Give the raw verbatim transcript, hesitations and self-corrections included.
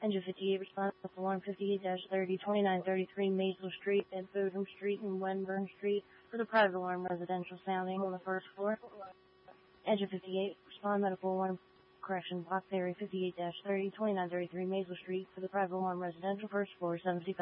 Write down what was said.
Engine fifty-eight, response to alarm fifty-eight thirty, twenty-nine thirty-three Maysville Street and Bodum Street and Wenburn Street for the private alarm residential sounding on the first floor. Engine fifty-eight, respond medical alarm correction, box area fifty-eight thirty, twenty-nine thirty-three Maysville Street for the private alarm residential first floor, seven fifty-five.